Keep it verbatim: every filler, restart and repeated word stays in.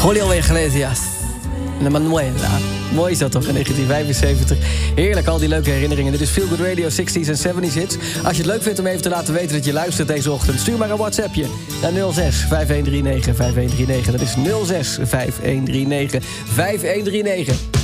Julio Iglesias. De Manuela. Mooi is dat toch, in negentien vijfenzeventig. Heerlijk, al die leuke herinneringen. Dit is Feel Good Radio, zestig's en zeventig's hits. Als je het leuk vindt om even te laten weten dat je luistert deze ochtend... stuur maar een WhatsAppje naar nul zes vijf een drie negen vijf een drie negen. Dat is nul zes vijf een drie negen vijf een drie negen.